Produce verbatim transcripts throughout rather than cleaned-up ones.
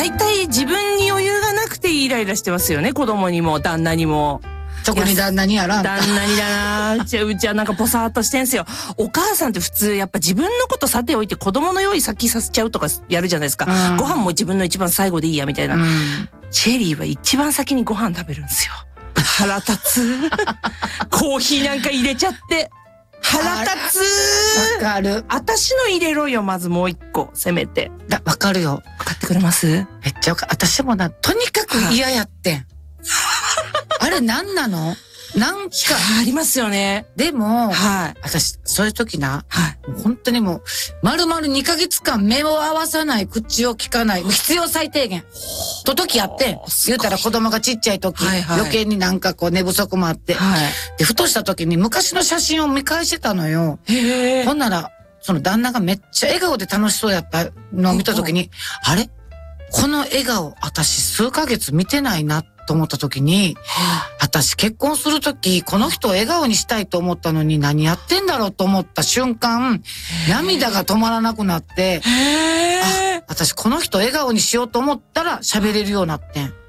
大体自分に余裕がなくてイライラしてますよね。子供にも旦那にも。 特に旦那にやらん。 旦那にだな。うちは、うちはなんかポサーっとしてんすよ。お母さんって普通やっぱ自分のことさておいて子供の用意先させちゃうとかやるじゃないですか。うん、ご飯も自分の一番最後でいいやみたいな。うん、チェリーは一番先にご飯食べるんですよ。腹立つ。コーヒーなんか入れちゃって。腹立つ。 わかる。 私の入れろよ、まずもう一個、せめて。 だ、わかるよ。 わかってくれます？ めっちゃわかる。私もな、とにかく嫌やってん。あれ何なの？なんか。 ありますよね。 でも、 はい。 私、そういう時な、 はい。 本当にもう、丸々にかげつかん目を合わさない、口を聞かない、必要最低限。と時あって、言うたら子供がちっちゃい時、はいはい、余計になんかこう寝不足もあって、はい、で、ふとした時に昔の写真を見返してたのよ。へー。ほんなら、その旦那がめっちゃ笑顔で楽しそうやったのを見た時に、あれ？この笑顔、私数ヶ月見てないなと思った時に、私結婚する時、この人を笑顔にしたいと思ったのに何やってんだろうと思った瞬間、涙が止まらなくなって、あ、私この人を笑顔にしようと思ったら喋れるようになってん。は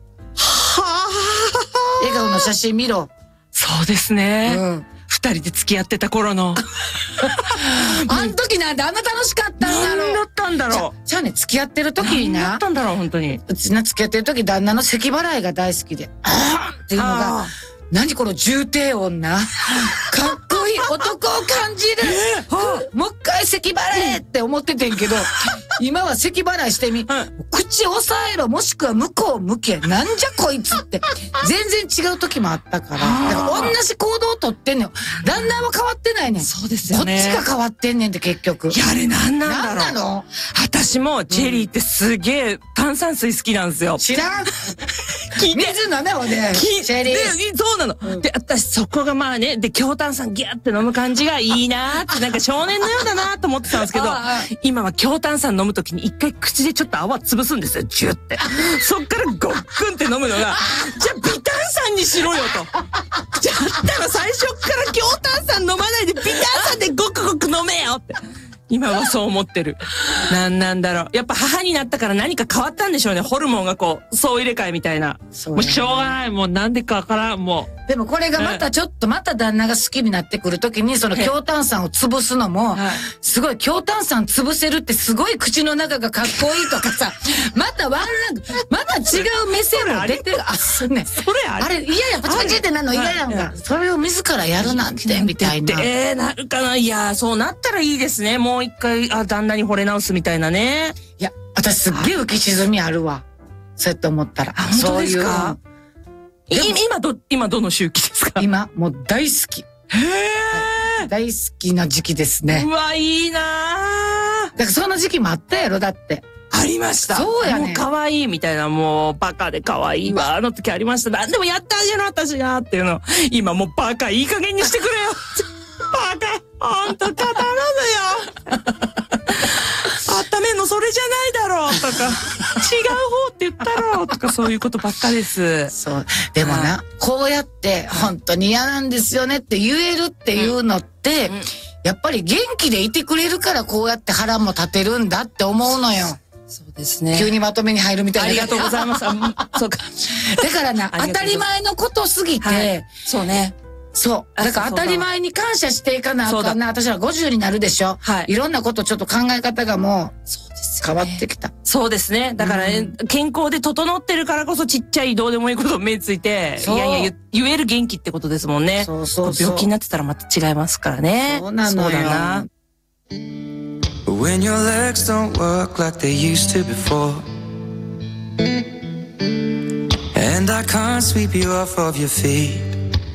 ぁ。笑顔の写真見ろ。 そうですね。 うん。 二人で付き合ってた頃の。 あん時なんてあんな楽しかったんだろう。 何だったんだろう。じゃあね、付き合ってる時にな。 何だったんだろう、本当に。 うちの付き合ってる時、旦那の咳払いが大好きで、あーっていうのが、何この重低音な。かっこいい男を感じる。えー、もう一回咳払えって思っててんけど、今は咳払いしてみ。口押さえろ、もしくは向こう向け。なんじゃこいつって。全然違う時もあったから。だから同じ行動をとってんのよ。旦那は変わってないねん。 そうですよね。 こっちが変わってんねんって結局。 いや、あれなんなんだろう。 なんなの？ 私もチェリーってすげえ炭酸水好きなんですよ。 知らん？ 聞いて。 水飲めよね。 チェリー。で、そうなの。うん、で、私そこがまあね、で、強炭酸ギャーって飲む感じがいいなーって、なんか少年のようだなーと思ってたんですけど、今は強炭酸飲むときに一回口でちょっと泡潰すんですよ、ジュって。そっからごっくんって飲むのが、じゃあ微炭酸にしろよと。じゃあったら最初から強炭酸飲まないで微炭酸でごくごく飲めよって。今はそう思ってる。なんなんだろう。やっぱ母になったから何か変わったんでしょうね。ホルモンがこう、総入れ替えみたいな。そう、ね、もうしょうがない。もうなんでかわからん、もう。 でもこれがまたちょっとまた旦那が好きになってくるときに、その強炭酸を潰すのも、すごい強炭酸潰せるってすごい口の中がかっこいいとかさ、またワンランク、また違う目線も出てる。あ、そうね。それあれ。あれ、嫌や、パチパチってなるの嫌やんか。それを自らやるなんて、みたいな。 ええー、なるかな。いや、そうなったらいいですね。もう一回、あ、旦那に惚れ直すみたいなね。 いや、私すっげえ浮き沈みあるわ。そうやって思ったら。 あ、本当ですか？今ど、今どの周期ですか？ 今、もう大好き。へー。大好きな時期ですね。 うわ、いいなー。 だからその時期もあったやろ、だって。 ありました。 そうやね。 もう可愛いみたいな、もうバカで可愛いわ、あの時ありました。何でもやってあげる私がっていうの。今もうバカいい加減にしてくれよ。バカ、ほんと頼むよ。温めんのそれじゃないだろうとか、違う方って言ったろうとか、そういうことばっかです。 そう。でもな、こうやって本当に嫌なんですよねって言えるっていうのって、うんうん、やっぱり元気でいてくれるからこうやって腹も立てるんだって思うのよ。 そうですね。 急にまとめに入るみたいな。 ありがとうございます。そうか。 だからな、当たり前のことすぎて、はい、 そうね。 そう。だから当たり前に感謝していかなあかんな。私はごじゅうになるでしょ。はい。いろんなことちょっと考え方がもう、そうですよね。変わってきた。 そうですね。だから、ね、うん、健康で整ってるからこそちっちゃいどうでもいいこと目ついて、いやいや言える元気ってことですもんね。そうそうそう。病気になってたらまた違いますからね。 そうなのよ。そうだな。 When your legs don't work like they used to before And I can't sweep you off of your feet